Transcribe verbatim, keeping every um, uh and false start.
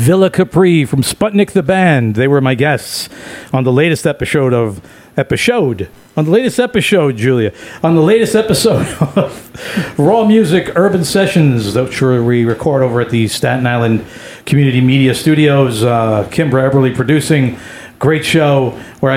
Villa Capri from Sputnik the Band. They were my guests on the latest episode of episode on the latest episode, Julia, on the latest episode of Raw Music Urban Sessions, which we record over at the Staten Island Community Media Studios. Uh, Kimbra Eberly producing. Great show where I